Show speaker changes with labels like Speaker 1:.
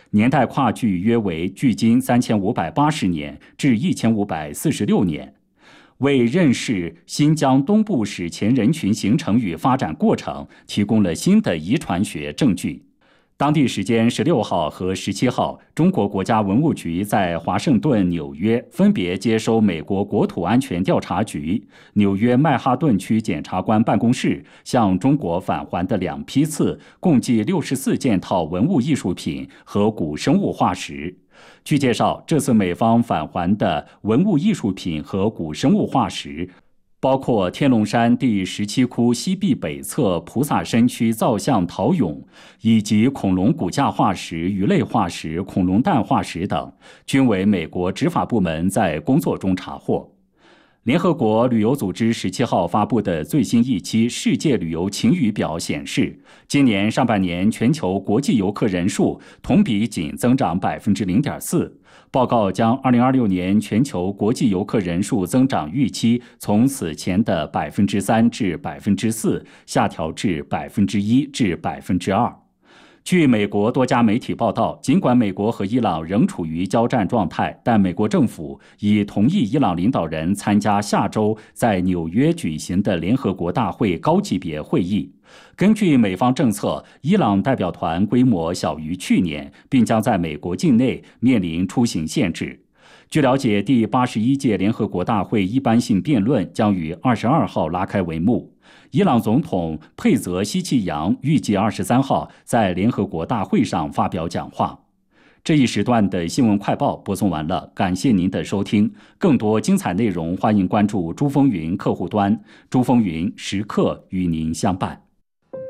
Speaker 1: 年代跨距约为距今3580年至1546年，为认识新疆东部史前人群形成与发展过程提供了新的遗传学证据。当地时间16号和17号，中国国家文物局在华盛顿、纽约分别接收美国国土安全调查局、纽约曼哈顿区检察官办公室向中国返还的2批次，共计64件套文物艺术品和古生物化石。据介绍，这次美方返还的文物艺术品和古生物化石包括天龙山第17窟西壁北侧菩萨身躯造像陶俑，以及恐龙骨架化石、鱼类化石、恐龙蛋化石等，均为美国执法部门在工作中查获。联合国旅游组织17号发布的最新一期世界旅游晴雨表显示，今年上半年全球国际游客人数同比仅增长 0.4%。报告将2026年全球国际游客人数增长预期从此前的 3% 至 4% 下调至 1% 至 2%。据美国多家媒体报道，尽管美国和伊朗仍处于交战状态，但美国政府已同意伊朗领导人参加下周在纽约举行的联合国大会高级别会议。根据美方政策，伊朗代表团规模小于去年，并将在美国境内面临出行限制。据了解，第81届联合国大会一般性辩论将于22号拉开帷幕。伊朗总统佩泽希季扬预计23号在联合国大会上发表讲话。这一时段的新闻快报播送完了，感谢您的收听。更多精彩内容，欢迎关注珠风云客户端，珠风云时刻与您相伴。